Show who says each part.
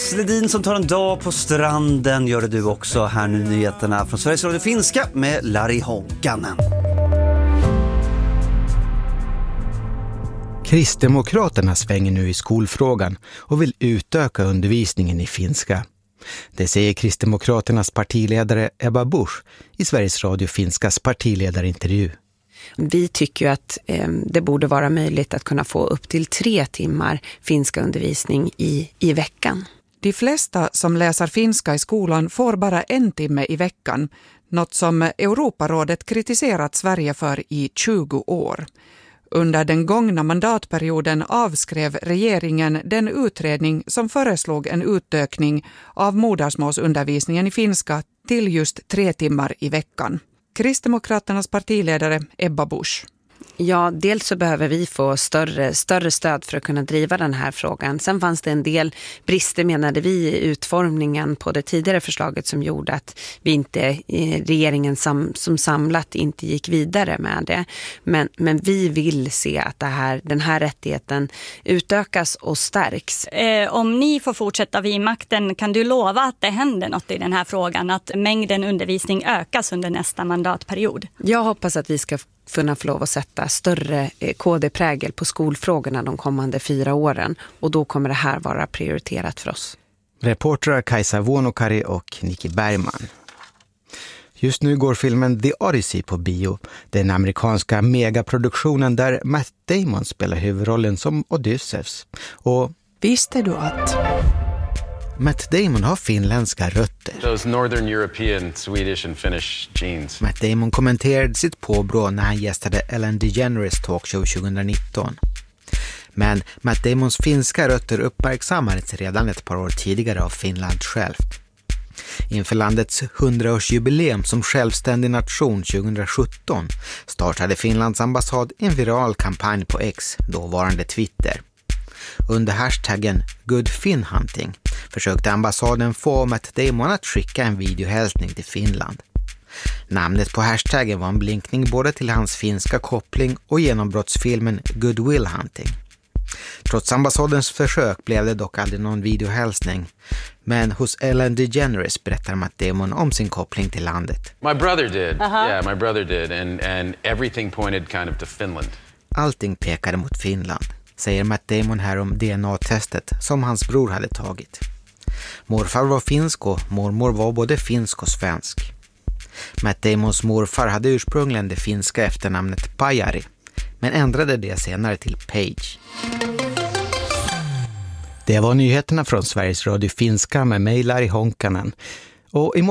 Speaker 1: Thomas Ledin som tar en dag på stranden. Gör det du också. Här nu nyheterna från Sveriges Radio Finska med Lari Honkanen.
Speaker 2: Kristdemokraterna svänger nu i skolfrågan och vill utöka undervisningen i finska. Det säger Kristdemokraternas partiledare Ebba Busch i Sveriges Radio Finskas partiledarintervju.
Speaker 3: Vi tycker ju att det borde vara möjligt att kunna få upp till 3 timmar finska undervisning i veckan.
Speaker 4: De flesta som läser finska i skolan får bara 1 timme i veckan, något som Europarådet kritiserat Sverige för i 20 år. Under den gångna mandatperioden avskrev regeringen den utredning som föreslog en utökning av modersmålsundervisningen i finska till just 3 timmar i veckan. Kristdemokraternas partiledare Ebba Busch.
Speaker 3: Ja, dels så behöver vi få större stöd för att kunna driva den här frågan. Sen fanns det en del brister, menade vi, i utformningen på det tidigare förslaget som gjorde att vi inte, regeringen som samlat inte gick vidare med det. Men vi vill se att den här rättigheten utökas och stärks.
Speaker 5: Om ni får fortsätta vid makten, kan du lova att det händer något i den här frågan? Att mängden undervisning ökas under nästa mandatperiod?
Speaker 3: Jag hoppas att vi ska få lov att sätta större KD-prägel på skolfrågorna de kommande 4 åren. Och då kommer det här vara prioriterat för oss.
Speaker 2: Reportrar Kajsa Vuonokari och Nikki Bergman. Just nu går filmen The Odyssey på bio. Den amerikanska megaproduktionen där Matt Damon spelar huvudrollen som Odysseus. Och
Speaker 4: visste du att
Speaker 2: Matt Damon har finländska rötter.
Speaker 6: Those northern European, Swedish and Finnish genes.
Speaker 2: Matt Damon kommenterade sitt påbrå när han gästade Ellen DeGeneres talkshow 2019. Men Matt Damons finska rötter uppmärksammades redan ett par år tidigare av Finland självt. Inför landets 100-årsjubileum som självständig nation 2017 startade Finlands ambassad en viral kampanj på X, dåvarande Twitter. Under hashtaggen GoodFinHunting försökte ambassaden få Matt Damon att skicka en videohälsning till Finland. Namnet på hashtaggen var en blinkning både till hans finska koppling och genombrottsfilmen Good Will Hunting. Trots ambassadens försök blev det dock aldrig någon videohälsning. Men hos Ellen DeGeneres berättar Matt Damon om sin koppling till landet.
Speaker 6: My brother did. Yeah, my brother did. And everything pointed kind of to Finland.
Speaker 2: Allting pekade mot Finland, säger Matt Damon här om DNA-testet som hans bror hade tagit. Morfar var finsk och mormor var både finsk och svensk. Matt Damons morfar hade ursprungligen det finska efternamnet Pajari, men ändrade det senare till Page. Det var nyheterna från Sveriges Radio Finska med mig Lari Honkanen. Och